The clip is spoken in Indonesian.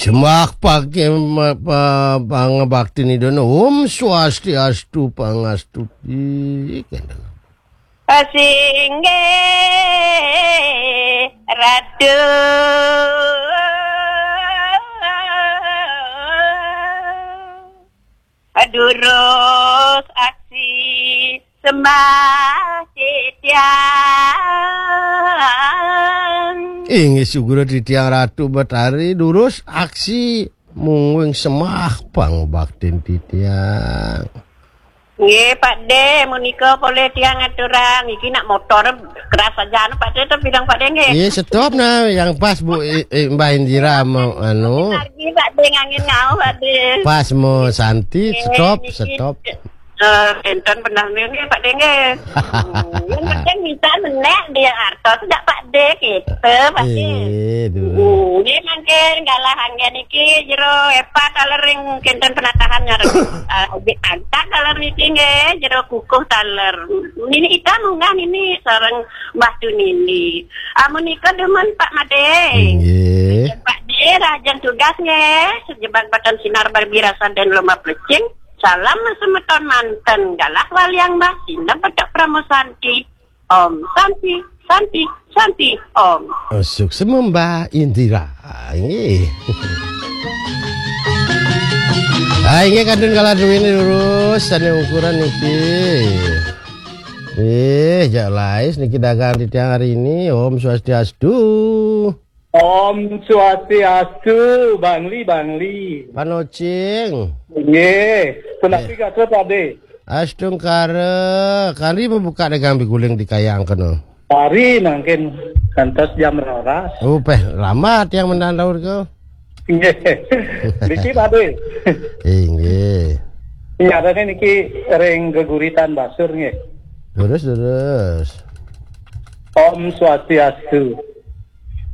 Semak pakai pangabakti ni dono Om Swastiastu pangastuti Singge ratu durus aksi sembah titiang Inggih sugura titiang ratu Betari durus aksi mungwing semah pangabakti titiang. Nggih Pak De, menika boleh tiang aturan iki nak motor keras aja Pak De tu bilang Pak De nggih. Iya stop nah yang pas Bu Mbak Indira mau anu. Lagi Pak De ngangin ngau Pak De. Pas mau Santi stop. Enten benar nggih Pak De nggih. Yang penting bisa menek dia harta tidak Pak De gitu Pak De. Nggih mangke galah anggen iki jero epa talering kenten penatahannya. Objek angkat taler niki nggih jero kukuh taler. Nini kita munggah ini sareng Mbah Tunini. Menika demen Pak Made. Nggih. Pak De rajang tugas nggih sejebak Batan Sinar Barbirasan dan Lomba Plecing. Salam semeton manten galah waliang basi dapat Pramosanti. Om Santi Om. Sukses Mbak Indira. Nggih. Ini kadun kala ini lurus ane ukuran niki. Jak lais niki dagang di tiang hari ini. Om Swastiastu. Om Swastiastu, Bangli. Panocing. Nggih, kenapa kata tadi? Astung kari membuka dagang biguling di Kayang kono. Hari mungkin kantos jam roras. Lama tiang mendandaur kau. Nggih. Niki tadi. Nggih. Nyatane niki ring geguritan basur nggih. Terus. Om Swastiastu.